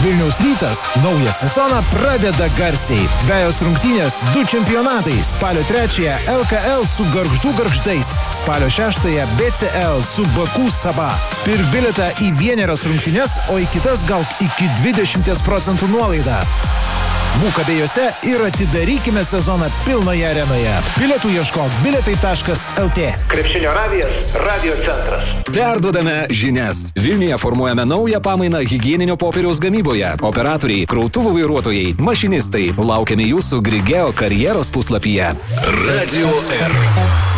Vilniaus Rytas naują sezoną pradeda garsiai. 2 rungtynės, 2 čempionatai. Spalio 3 LKL su Gargždų Gargždais. Spalio 6 BCL su Baku Saba. Pirk bilietą į vienerias rungtynės, o į kitas gauk iki 20% nuolaidą. Būk abiejose ir atidarykime sezoną pilnoje arenoje. Bilietų ieškok bilietai.lt. Krepšinio radijas, radio centras. Perduodame žinias. Vilniuje formuojame naują pamainą higieninio popieriaus gamyboje. Operatoriai, krautuvų vairuotojai, mašinistai. Laukiame jūsų Grigeo karjeros puslapyje. Radio R.